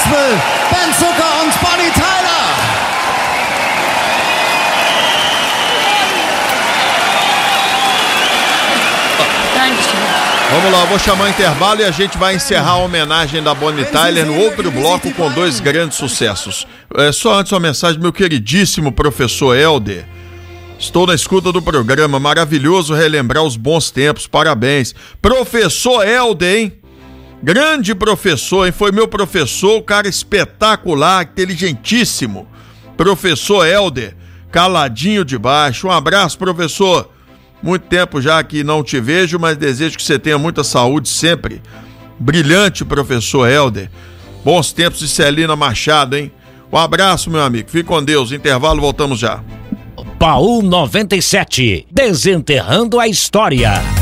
Smooth, Ben Zucker und Bonnie Tyler. Vamos lá, eu vou chamar o intervalo e a gente vai encerrar a homenagem da Bonnie Tyler no outro bloco com 2 grandes sucessos. Só antes uma mensagem, meu queridíssimo professor Helder. Estou na escuta do programa, maravilhoso relembrar os bons tempos, parabéns. Professor Helder, hein? Grande professor, hein? Foi meu professor, cara espetacular, inteligentíssimo. Professor Helder, caladinho de baixo. Um abraço, professor. Muito tempo já que não te vejo, mas desejo que você tenha muita saúde sempre. Brilhante, professor Helder. Bons tempos de Celina Machado, hein? Um abraço, meu amigo. Fique com Deus. Intervalo, voltamos já. Baú 97, desenterrando a história.